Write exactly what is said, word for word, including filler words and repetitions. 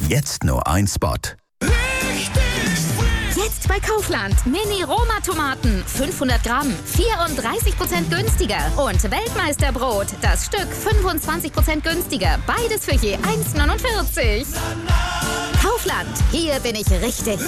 Jetzt nur ein Spot. Jetzt bei Kaufland. Mini-Roma-Tomaten. fünfhundert Gramm. vierunddreißig Prozent günstiger. Und Weltmeisterbrot. Das Stück fünfundzwanzig Prozent günstiger. Beides für je eins Komma neunundvierzig. Kaufland. Hier bin ich richtig.